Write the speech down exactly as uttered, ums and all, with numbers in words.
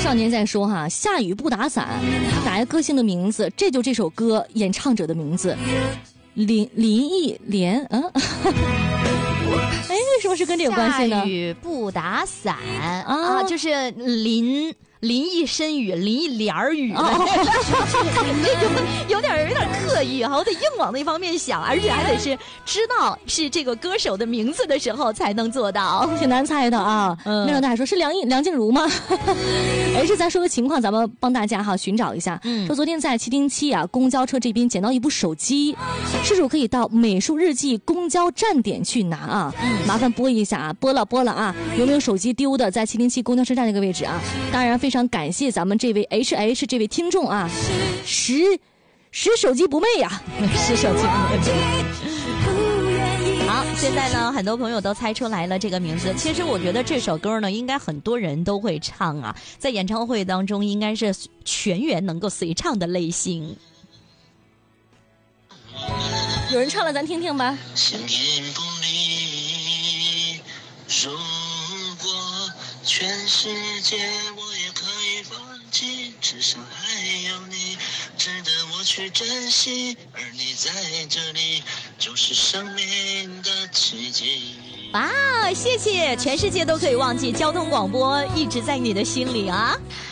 少年在说哈，下雨不打伞，哪个歌星的名字？这就这首歌演唱者的名字，林林忆莲。嗯，哎，为什么是跟这有关系呢？ 下雨不打伞啊，就是淋。淋一身雨，淋一帘儿雨，哦、这有有点有点刻意哈，我得硬往那方面想，而且还得是知道是这个歌手的名字的时候才能做到， 挺难猜的啊。嗯，没想到还说是梁梁静茹吗？哎，这咱说个情况，咱们帮大家哈寻找一下。嗯，说昨天在七零七啊公交车这边捡到一部手机，失主可以到美术日记公交站点去拿啊。嗯，麻烦拨一下啊，拨了拨了啊，有没有手机丢的？在七零七公交车站那个位置啊，当然非常。非常感谢咱们这位 H H 这位听众啊，十十手机不昧呀、啊，十手机不昧。 好，现在呢，很多朋友都猜出来了这个名字。其实我觉得这首歌呢，应该很多人都会唱啊，在演唱会当中应该是全员能够随唱的类型。 有人唱了，咱听听吧。 全世界我也可以放弃，至少还有你值得我去珍惜，而你在这里就是生命的奇迹。 哇，谢谢！全世界都可以忘记，交通广播一直在你的心里啊。